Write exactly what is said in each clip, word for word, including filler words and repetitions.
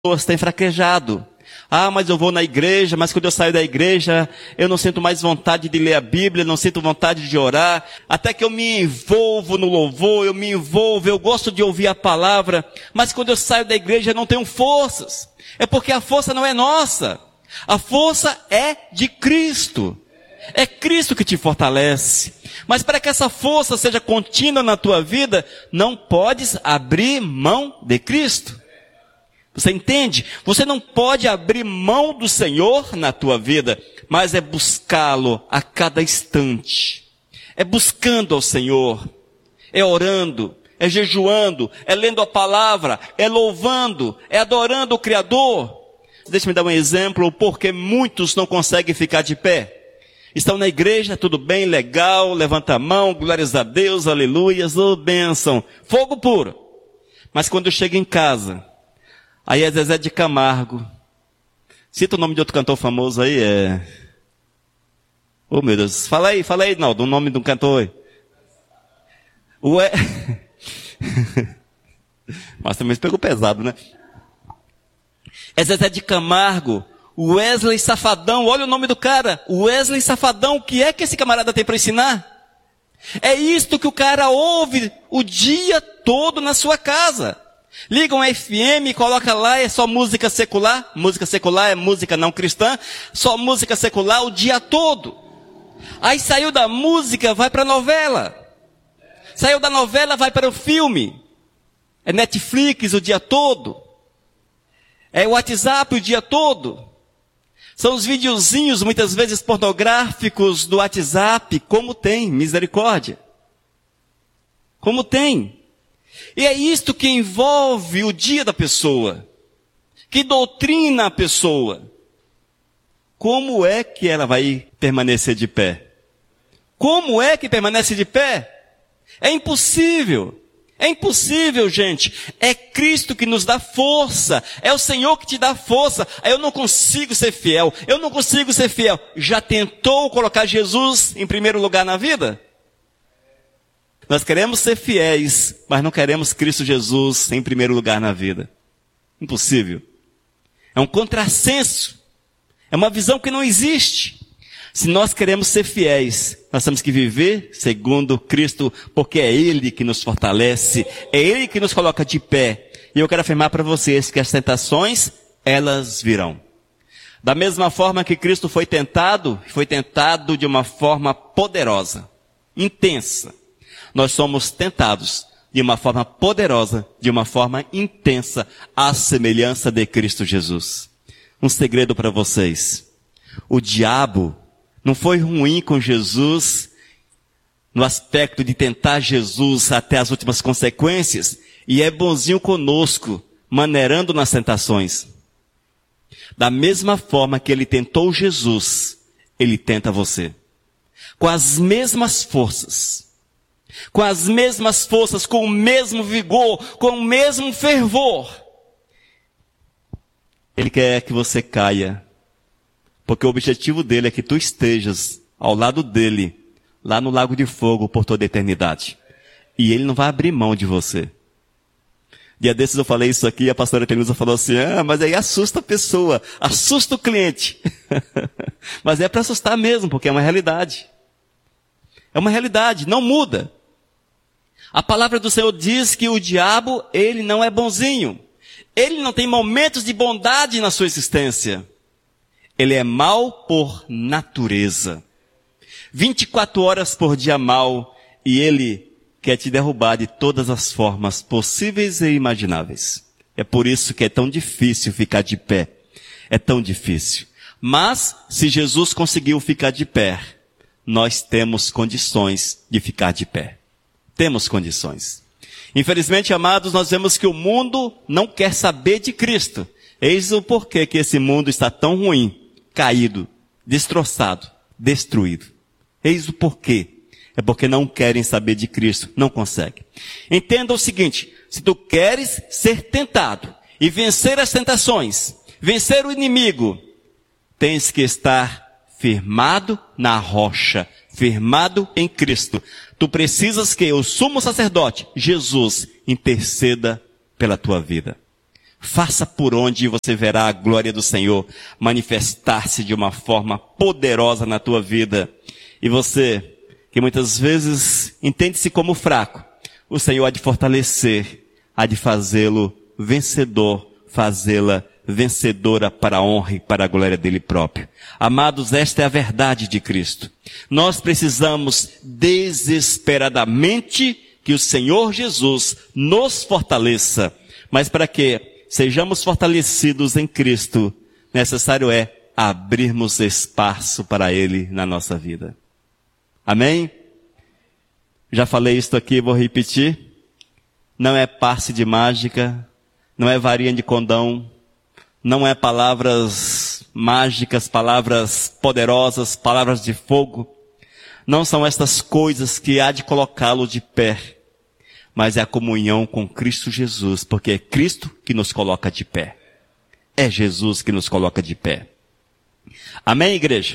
está fraquejado. Ah, mas eu vou na igreja, mas quando eu saio da igreja, eu não sinto mais vontade de ler a Bíblia, não sinto vontade de orar, até que eu me envolvo no louvor, eu me envolvo, eu gosto de ouvir a palavra, mas quando eu saio da igreja eu não tenho forças. É porque a força não é nossa, a força é de Cristo. É Cristo que te fortalece. Mas para que essa força seja contínua na tua vida, não podes abrir mão de Cristo. Você entende? Você não pode abrir mão do Senhor na tua vida, mas é buscá-lo a cada instante. É buscando ao Senhor, é orando, é jejuando, é lendo a palavra, é louvando, é adorando o Criador. Deixa-me dar um exemplo, porque muitos não conseguem ficar de pé. Estão na igreja, tudo bem, legal, levanta a mão, glórias a Deus, aleluias, oh bênção, fogo puro. Mas quando chega em casa, aí é Zezé de Camargo. Cita o nome de outro cantor famoso aí, é... Oh meu Deus, fala aí, fala aí, Naldo, o nome do cantor aí. Ué... Mas também pegou pesado, né? É Zezé de Camargo, Wesley Safadão, olha o nome do cara, Wesley Safadão, o que é que esse camarada tem para ensinar? É isto que o cara ouve o dia todo na sua casa. Liga um F M, coloca lá, é só música secular, música secular é música não cristã, só música secular o dia todo. Aí saiu da música, vai para a novela. Saiu da novela, vai para o filme. É Netflix o dia todo. É o WhatsApp o dia todo. São os videozinhos, muitas vezes pornográficos do WhatsApp, como tem, misericórdia. Como tem. E é isto que envolve o dia da pessoa, que doutrina a pessoa. Como é que ela vai permanecer de pé? Como é que permanece de pé? É impossível. É impossível, gente. É Cristo que nos dá força. É o Senhor que te dá força. Eu não consigo ser fiel. Eu não consigo ser fiel. Já tentou colocar Jesus em primeiro lugar na vida? Nós queremos ser fiéis, mas não queremos Cristo Jesus em primeiro lugar na vida. Impossível. É um contrassenso. É uma visão que não existe. Se nós queremos ser fiéis, nós temos que viver segundo Cristo, porque é Ele que nos fortalece, é Ele que nos coloca de pé. E eu quero afirmar para vocês que as tentações, elas virão. Da mesma forma que Cristo foi tentado, foi tentado de uma forma poderosa, intensa. Nós somos tentados de uma forma poderosa, de uma forma intensa, à semelhança de Cristo Jesus. Um segredo para vocês. O diabo não foi ruim com Jesus no aspecto de tentar Jesus até as últimas consequências, e é bonzinho conosco, maneirando nas tentações. Da mesma forma que ele tentou Jesus, ele tenta você. Com as mesmas forças. Com as mesmas forças, com o mesmo vigor, com o mesmo fervor. Ele quer que você caia. Porque o objetivo dele é que tu estejas ao lado dele, lá no lago de fogo por toda a eternidade. E ele não vai abrir mão de você. Dia desses eu falei isso aqui, a pastora Telusa falou assim, ah, mas aí assusta a pessoa, assusta o cliente. Mas é para assustar mesmo, porque é uma realidade. É uma realidade, não muda. A palavra do Senhor diz que o diabo, ele não é bonzinho. Ele não tem momentos de bondade na sua existência. Ele é mau por natureza. vinte e quatro horas por dia mau, e ele quer te derrubar de todas as formas possíveis e imagináveis. É por isso que é tão difícil ficar de pé. É tão difícil. Mas, se Jesus conseguiu ficar de pé, nós temos condições de ficar de pé. Temos condições. Infelizmente, amados, nós vemos que o mundo não quer saber de Cristo. Eis o porquê que esse mundo está tão ruim, caído, destroçado, destruído. Eis o porquê. É porque não querem saber de Cristo, não conseguem. Entenda o seguinte, se tu queres ser tentado e vencer as tentações, vencer o inimigo, tens que estar firmado na rocha, firmado em Cristo. Tu precisas que o sumo sacerdote, Jesus, interceda pela tua vida. Faça por onde você verá a glória do Senhor manifestar-se de uma forma poderosa na tua vida. E você, que muitas vezes entende-se como fraco, o Senhor há de fortalecer, há de fazê-lo vencedor, fazê-la vencedora para a honra e para a glória dele próprio. Amados, esta é a verdade de Cristo. Nós precisamos desesperadamente que o Senhor Jesus nos fortaleça. Mas para que sejamos fortalecidos em Cristo, necessário é abrirmos espaço para Ele na nossa vida. Amém? Já falei isto aqui, vou repetir. Não é passe de mágica, não é varinha de condão, não é palavras mágicas, palavras poderosas, palavras de fogo. Não são estas coisas que há de colocá-lo de pé, mas é a comunhão com Cristo Jesus, porque é Cristo que nos coloca de pé. É Jesus que nos coloca de pé. Amém, igreja?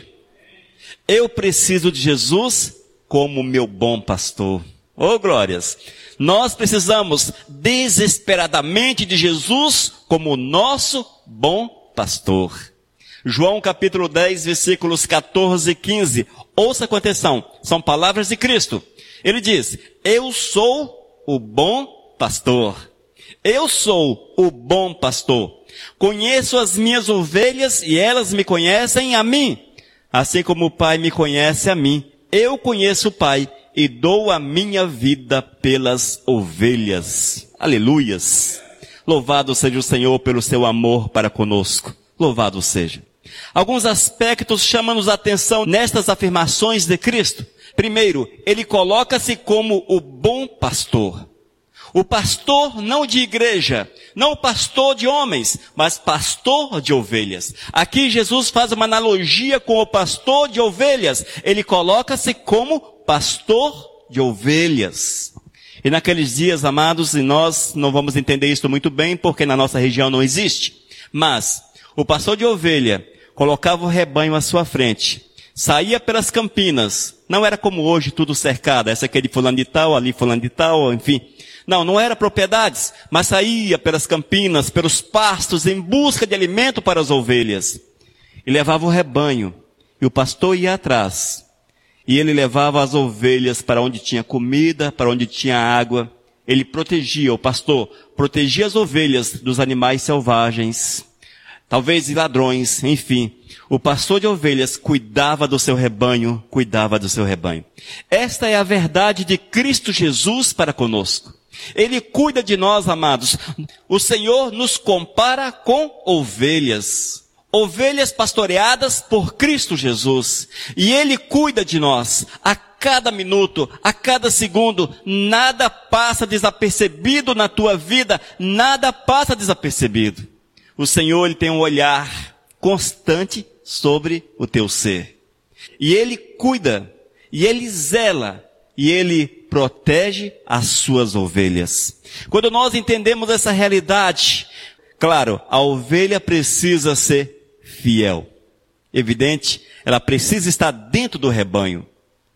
Eu preciso de Jesus como meu bom pastor. Oh, glórias! Nós precisamos desesperadamente de Jesus como o nosso bom pastor. João capítulo dez, versículos catorze e quinze. Ouça com atenção, são palavras de Cristo. Ele diz, eu sou o bom pastor. Eu sou o bom pastor. Conheço as minhas ovelhas e elas me conhecem a mim. Assim como o Pai me conhece a mim, eu conheço o Pai e dou a minha vida pelas ovelhas. Aleluias. Louvado seja o Senhor pelo seu amor para conosco. Louvado seja. Alguns aspectos chamam-nos a atenção nestas afirmações de Cristo. Primeiro, ele coloca-se como o bom pastor. O pastor não de igreja, não o pastor de homens, mas pastor de ovelhas. Aqui Jesus faz uma analogia com o pastor de ovelhas. Ele coloca-se como pastor de ovelhas. E naqueles dias, amados, e nós não vamos entender isso muito bem, porque na nossa região não existe. Mas o pastor de ovelha colocava o rebanho à sua frente. Saía pelas campinas. Não era como hoje, tudo cercado. Essa aqui é de fulano de tal, ali fulano de tal, enfim. Não, não era propriedades, mas saía pelas campinas, pelos pastos, em busca de alimento para as ovelhas. E levava o rebanho. E o pastor ia atrás. E ele levava as ovelhas para onde tinha comida, para onde tinha água. Ele protegia, o pastor protegia as ovelhas dos animais selvagens, talvez de ladrões, enfim. O pastor de ovelhas cuidava do seu rebanho, cuidava do seu rebanho. Esta é a verdade de Cristo Jesus para conosco. Ele cuida de nós, amados. O Senhor nos compara com ovelhas. Ovelhas pastoreadas por Cristo Jesus. E Ele cuida de nós. A cada minuto, a cada segundo, nada passa desapercebido na tua vida. Nada passa desapercebido. O Senhor, Ele tem um olhar constante sobre o teu ser. E Ele cuida. E Ele zela. E Ele protege as suas ovelhas. Quando nós entendemos essa realidade, claro, a ovelha precisa ser fiel. Evidente, ela precisa estar dentro do rebanho.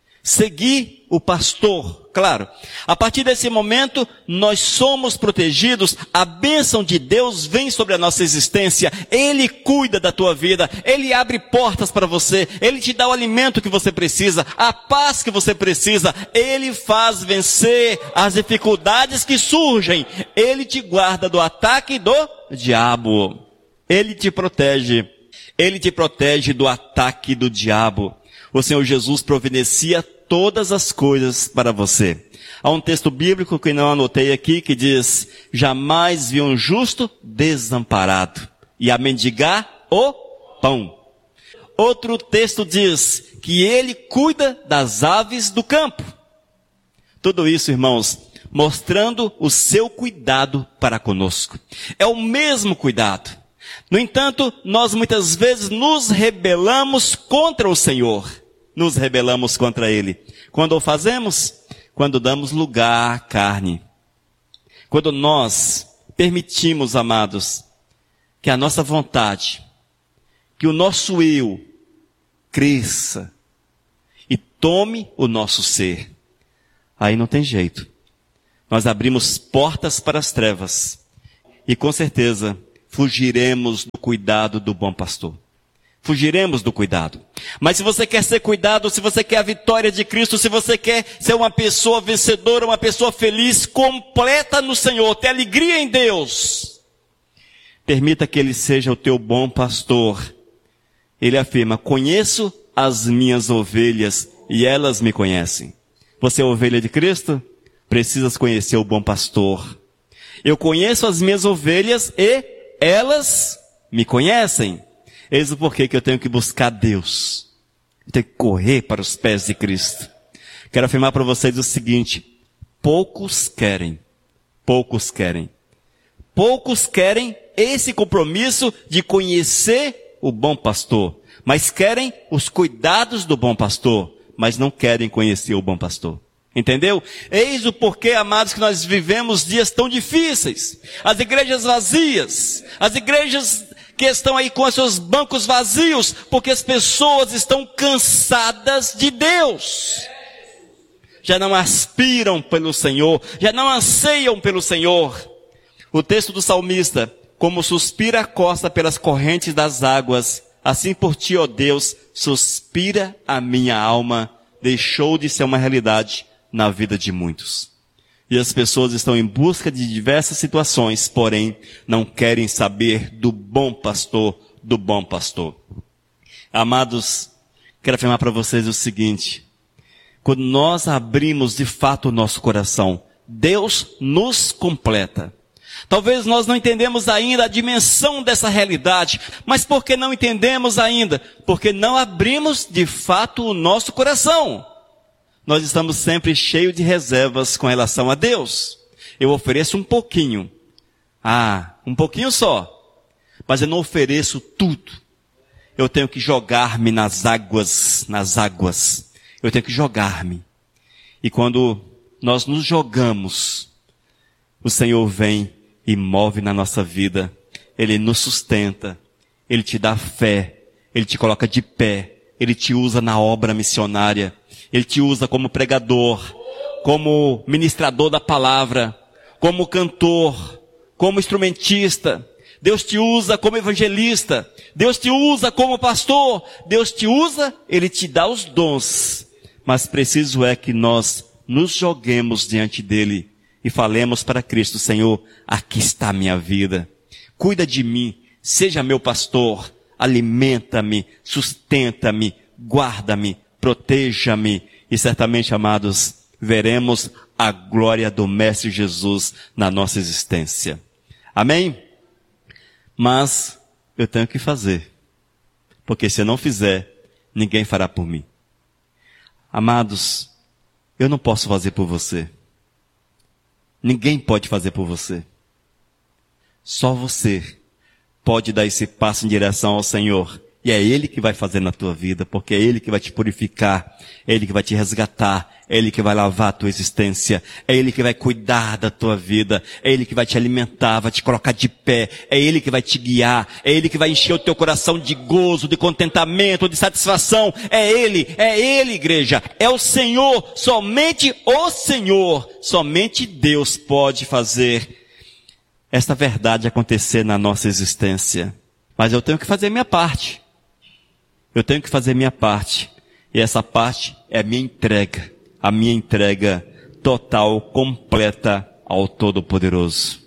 Seguir o pastor, claro. A partir desse momento, nós somos protegidos, a bênção de Deus vem sobre a nossa existência, Ele cuida da tua vida, Ele abre portas para você, Ele te dá o alimento que você precisa, a paz que você precisa, Ele faz vencer as dificuldades que surgem, Ele te guarda do ataque do diabo, Ele te protege, Ele te protege do ataque do diabo. O Senhor Jesus providencia todas as coisas para você. Há um texto bíblico que não anotei aqui que diz, jamais vi um justo desamparado e a mendigar o pão. Outro texto diz que Ele cuida das aves do campo. Tudo isso, irmãos, mostrando o seu cuidado para conosco. É o mesmo cuidado. No entanto, nós muitas vezes nos rebelamos contra o Senhor. Nos rebelamos contra Ele. Quando o fazemos? Quando damos lugar à carne. Quando nós permitimos, amados, que a nossa vontade, que o nosso eu cresça e tome o nosso ser. Aí não tem jeito. Nós abrimos portas para as trevas. E com certeza, fugiremos do cuidado do bom pastor. Fugiremos do cuidado. Mas se você quer ser cuidado, se você quer a vitória de Cristo, se você quer ser uma pessoa vencedora, uma pessoa feliz, completa no Senhor, ter alegria em Deus, permita que Ele seja o teu bom pastor. Ele afirma, conheço as minhas ovelhas e elas me conhecem. Você é ovelha de Cristo? Precisas conhecer o bom pastor. Eu conheço as minhas ovelhas e elas me conhecem. Eis o porquê que eu tenho que buscar Deus. Eu tenho que correr para os pés de Cristo. Quero afirmar para vocês o seguinte, poucos querem, poucos querem, poucos querem esse compromisso de conhecer o bom pastor, mas querem os cuidados do bom pastor, mas não querem conhecer o bom pastor. Entendeu? Eis o porquê, amados, que nós vivemos dias tão difíceis. As igrejas vazias, as igrejas que estão aí com os seus bancos vazios, porque as pessoas estão cansadas de Deus. Já não aspiram pelo Senhor, já não anseiam pelo Senhor. O texto do salmista, como suspira a costa pelas correntes das águas, assim por ti, ó Deus, suspira a minha alma, deixou de ser uma realidade na vida de muitos. E as pessoas estão em busca de diversas situações, porém, não querem saber do bom pastor, do bom pastor. Amados, quero afirmar para vocês o seguinte, quando nós abrimos de fato o nosso coração, Deus nos completa. Talvez nós não entendemos ainda a dimensão dessa realidade, mas por que não entendemos ainda? Porque não abrimos de fato o nosso coração. Nós estamos sempre cheios de reservas com relação a Deus. Eu ofereço um pouquinho. Ah, um pouquinho só. Mas eu não ofereço tudo. Eu tenho que jogar-me nas águas, nas águas. Eu tenho que jogar-me. E quando nós nos jogamos, o Senhor vem e move na nossa vida. Ele nos sustenta. Ele te dá fé. Ele te coloca de pé. Ele te usa na obra missionária. Ele te usa como pregador, como ministrador da palavra, como cantor, como instrumentista. Deus te usa como evangelista. Deus te usa como pastor. Deus te usa, Ele te dá os dons. Mas preciso é que nós nos joguemos diante dEle e falemos para Cristo, Senhor, aqui está a minha vida. Cuida de mim, seja meu pastor, alimenta-me, sustenta-me, guarda-me, proteja-me, e certamente, amados, veremos a glória do Mestre Jesus na nossa existência. Amém? Mas eu tenho que fazer, porque se eu não fizer, ninguém fará por mim. Amados, eu não posso fazer por você. Ninguém pode fazer por você. Só você pode dar esse passo em direção ao Senhor. E é Ele que vai fazer na tua vida, porque é Ele que vai te purificar, é Ele que vai te resgatar, é Ele que vai lavar a tua existência, é Ele que vai cuidar da tua vida, é Ele que vai te alimentar, vai te colocar de pé, é Ele que vai te guiar, é Ele que vai encher o teu coração de gozo, de contentamento, de satisfação, é Ele, é Ele, igreja, é o Senhor, somente o Senhor, somente Deus pode fazer esta verdade acontecer na nossa existência. Mas eu tenho que fazer a minha parte. Eu tenho que fazer minha parte. E essa parte é a minha entrega. A minha entrega total, completa ao Todo-Poderoso.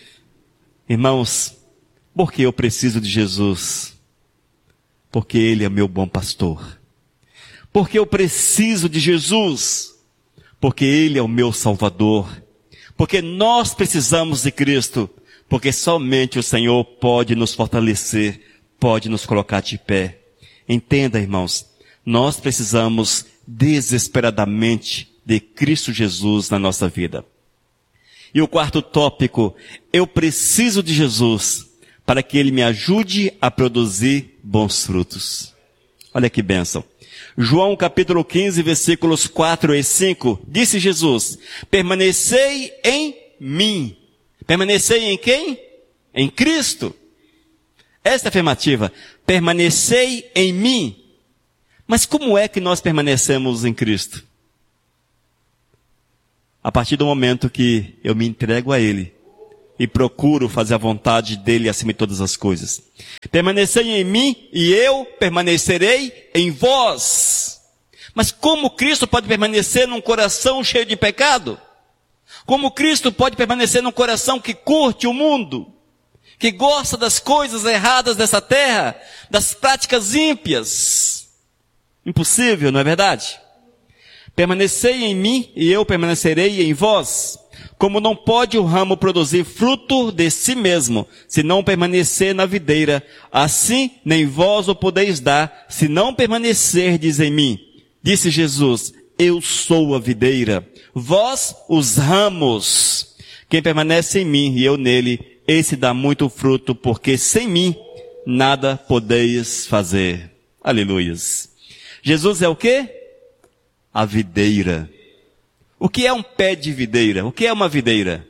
Irmãos, por que eu preciso de Jesus? Porque Ele é meu bom pastor. Porque eu preciso de Jesus? Porque Ele é o meu Salvador. Porque nós precisamos de Cristo. Porque somente o Senhor pode nos fortalecer, pode nos colocar de pé. Entenda, irmãos, nós precisamos desesperadamente de Cristo Jesus na nossa vida. E o quarto tópico, eu preciso de Jesus para que Ele me ajude a produzir bons frutos. Olha que bênção. João capítulo quinze, versículos quatro e cinco, disse Jesus, permanecei em mim. Permanecei em quem? Em Cristo. Esta afirmativa, permanecei em mim. Mas como é que nós permanecemos em Cristo? A partir do momento que eu me entrego a Ele, e procuro fazer a vontade dele acima de todas as coisas. Permanecei em mim e eu permanecerei em vós. Mas como Cristo pode permanecer num coração cheio de pecado? Como Cristo pode permanecer num coração que curte o mundo, que gosta das coisas erradas dessa terra, das práticas ímpias? Impossível, não é verdade? Permanecei em mim e eu permanecerei em vós. Como não pode o ramo produzir fruto de si mesmo, se não permanecer na videira, assim nem vós o podeis dar, se não permanecerdes em mim. Disse Jesus, eu sou a videira, vós os ramos. Quem permanece em mim e eu nele, esse dá muito fruto, porque sem mim nada podeis fazer. Aleluias. Jesus é o quê? A videira. O que é um pé de videira? O que é uma videira?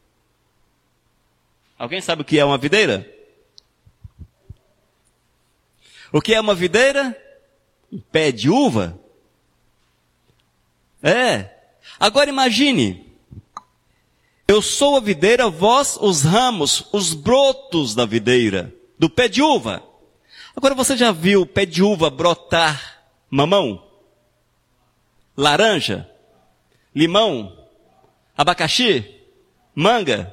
Alguém sabe o que é uma videira? O que é uma videira? Um pé de uva? É. Agora imagine. Eu sou a videira, vós os ramos, os brotos da videira, do pé de uva. Agora você já viu o pé de uva brotar mamão? Laranja? Limão, abacaxi, manga.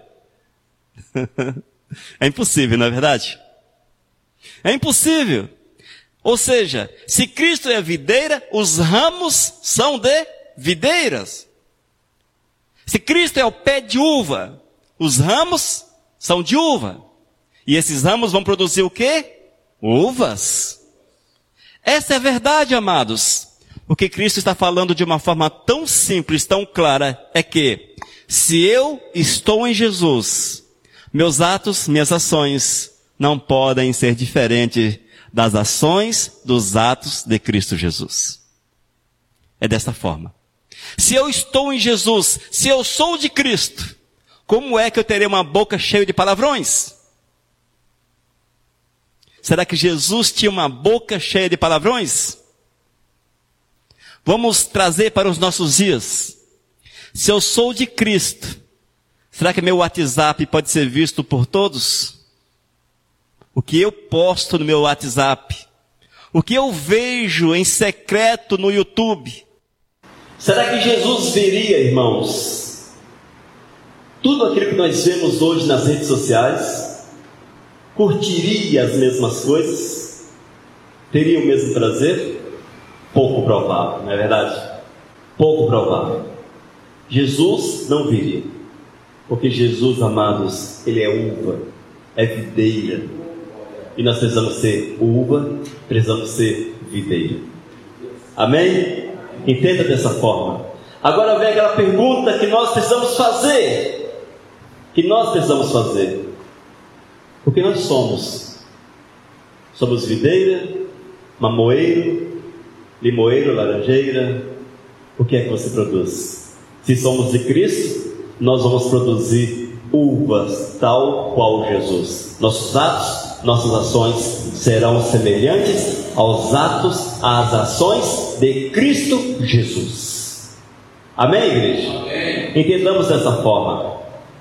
É impossível, não é verdade? É impossível. Ou seja, se Cristo é a videira, os ramos são de videiras. Se Cristo é o pé de uva, os ramos são de uva. E esses ramos vão produzir o quê? Uvas. Essa é a verdade, amados. O que Cristo está falando de uma forma tão simples, tão clara, é que, se eu estou em Jesus, meus atos, minhas ações, não podem ser diferentes das ações, dos atos de Cristo Jesus. É desta forma. Se eu estou em Jesus, se eu sou de Cristo, como é que eu terei uma boca cheia de palavrões? Será que Jesus tinha uma boca cheia de palavrões? Vamos trazer para os nossos dias. Se eu sou de Cristo, será que meu WhatsApp pode ser visto por todos? O que eu posto no meu WhatsApp? O que eu vejo em secreto no YouTube? Será que Jesus veria, irmãos, tudo aquilo que nós vemos hoje nas redes sociais? Curtiria as mesmas coisas? Teria o mesmo prazer? Pouco provável, não é verdade? Pouco provável. Jesus não viria. Porque Jesus, amados, Ele é uva, é videira. E nós precisamos ser uva, precisamos ser videira. Amém? Entenda dessa forma. Agora vem aquela pergunta que nós precisamos fazer. Que nós precisamos fazer. O que nós somos? Somos videira, mamoeiro, limoeiro, laranjeira. O que é que você produz? Se somos de Cristo, nós vamos produzir uvas tal qual Jesus. Nossos atos, nossas ações serão semelhantes aos atos, às ações de Cristo Jesus. Amém, igreja? Amém. Entendamos dessa forma.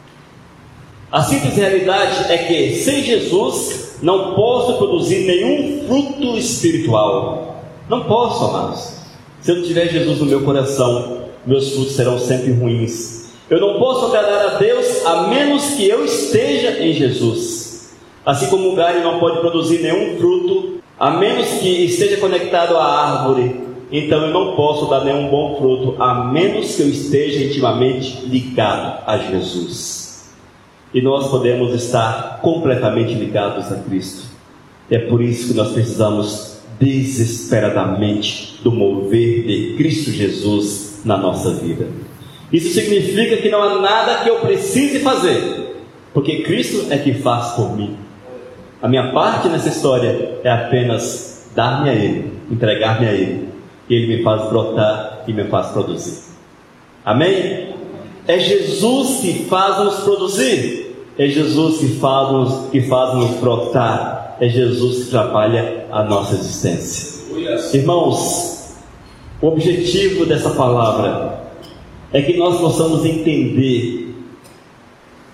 A simples realidade é que sem Jesus não posso produzir nenhum fruto espiritual. Não posso, amados. Se eu não tiver Jesus no meu coração, meus frutos serão sempre ruins. Eu não posso agradar a Deus a menos que eu esteja em Jesus. Assim como o galho não pode produzir nenhum fruto a menos que esteja conectado à árvore, então eu não posso dar nenhum bom fruto a menos que eu esteja intimamente ligado a Jesus. E nós podemos estar completamente ligados a Cristo. É por isso que nós precisamos desesperadamente do mover de Cristo Jesus na nossa vida. Isso significa que não há nada que eu precise fazer, porque Cristo é que faz por mim. A minha parte nessa história é apenas dar-me a Ele, entregar-me a Ele, e Ele me faz brotar e me faz produzir. Amém? É Jesus que faz nos produzir, é Jesus que faz nos, que faz nos brotar, é Jesus que trabalha a nossa existência. Irmãos, o objetivo dessa palavra é que nós possamos entender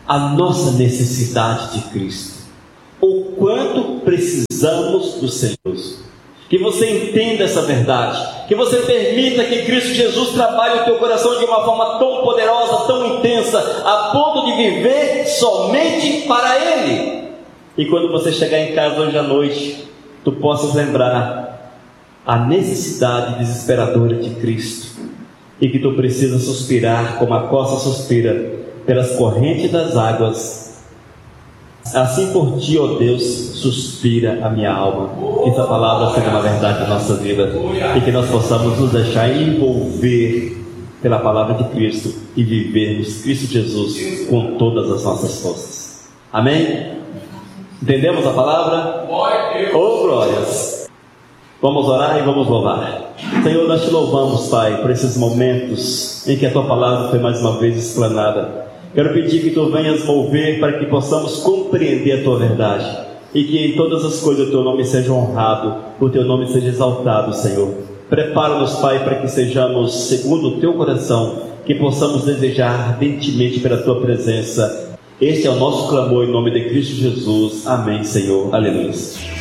a nossa necessidade de Cristo, o quanto precisamos do Senhor. Que você entenda essa verdade, que você permita que Cristo Jesus trabalhe o teu coração de uma forma tão poderosa, tão intensa, a ponto de viver somente para Ele. E quando você chegar em casa hoje à noite, tu possas lembrar a necessidade desesperadora de Cristo, e que tu precisa suspirar como a costa suspira pelas correntes das águas. Assim por ti, ó Deus, suspira a minha alma. Que essa palavra seja uma verdade na nossa vida, e que nós possamos nos deixar envolver pela palavra de Cristo e vivermos Cristo Jesus com todas as nossas forças. Amém? Entendemos a palavra? Oh, glórias! Vamos orar e vamos louvar. Senhor, nós te louvamos, Pai, por esses momentos em que a tua palavra foi mais uma vez explanada. Quero pedir que tu venhas mover para que possamos compreender a tua verdade, e que em todas as coisas o teu nome seja honrado, o teu nome seja exaltado, Senhor. Prepara-nos, Pai, para que sejamos segundo o teu coração, que possamos desejar ardentemente pela tua presença. Este é o nosso clamor em nome de Cristo Jesus. Amém, Senhor. Aleluia.